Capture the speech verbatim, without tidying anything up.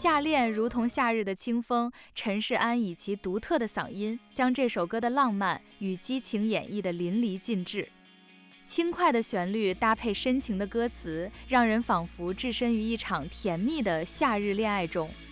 夏恋如同夏日的清风，陈势安以其独特的嗓音，将这首歌的浪漫与激情演绎得淋漓尽致。轻快的旋律搭配深情的歌词，让人仿佛置身于一场甜蜜的夏日恋爱中。